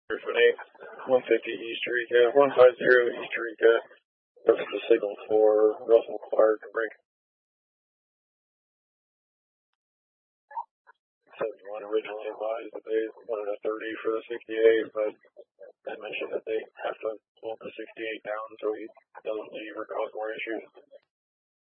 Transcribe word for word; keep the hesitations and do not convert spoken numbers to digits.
one fifty East Eureka, one fifty East Eureka. This is the signal for Russell Clark to break. seventy-one originally advised that they wanted a thirty for the sixty-eight, but they mentioned that they have to pull the sixty-eight down so he doesn't leave or cause more issues.